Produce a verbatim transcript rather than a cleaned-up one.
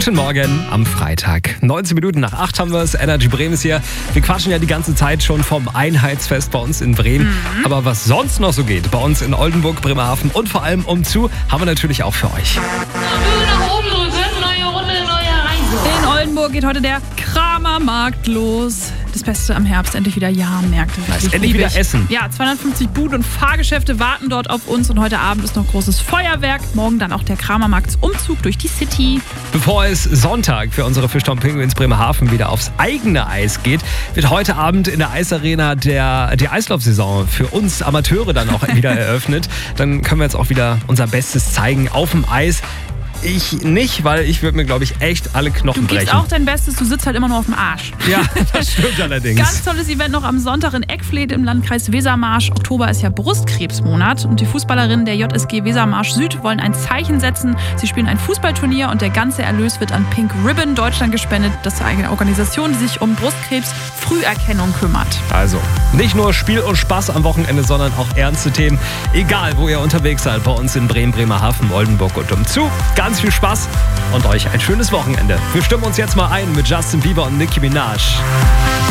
Guten Morgen am Freitag. neunzehn Minuten nach acht haben wir es. Energy Bremen ist hier. Wir quatschen ja die ganze Zeit schon vom Einheitsfest bei uns in Bremen. Mhm. Aber was sonst noch so geht, bei uns in Oldenburg, Bremerhaven und vor allem umzu, haben wir natürlich auch für euch. Nach oben drücken, neue Runde, neue Reise. In Oldenburg geht heute der Kramermarkt los. Das Beste am Herbst, endlich wieder Jahrmärkte. Nice. Endlich wieder essen. Ja, zweihundertfünfzig Buden und Fahrgeschäfte warten dort auf uns und heute Abend ist noch großes Feuerwerk. Morgen dann auch der Kramermarktsumzug durch die City. Bevor es Sonntag für unsere Fischtown Penguins Bremerhaven wieder aufs eigene Eis geht, wird heute Abend in der Eisarena der, die Eislaufsaison für uns Amateure dann auch wieder eröffnet. Dann können wir jetzt auch wieder unser Bestes zeigen auf dem Eis. Ich nicht, weil ich würde mir, glaube ich, echt alle Knochen Du gibst brechen. auch dein Bestes, du sitzt halt immer nur auf dem Arsch. Ja, das stimmt allerdings. Ganz tolles Event noch am Sonntag in Eckfleth im Landkreis Wesermarsch. Oktober ist ja Brustkrebsmonat und die Fußballerinnen der J S G Wesermarsch Süd wollen ein Zeichen setzen. Sie spielen ein Fußballturnier und der ganze Erlös wird an Pink Ribbon Deutschland gespendet. Das ist eine Organisation, die sich um Brustkrebs-Früherkennung kümmert. Also, nicht nur Spiel und Spaß am Wochenende, sondern auch ernste Themen. Egal, wo ihr unterwegs seid, bei uns in Bremen, Bremerhaven, Oldenburg und umzu. Ganz viel Spaß und euch ein schönes Wochenende. Wir stimmen uns jetzt mal ein mit Justin Bieber und Nicki Minaj.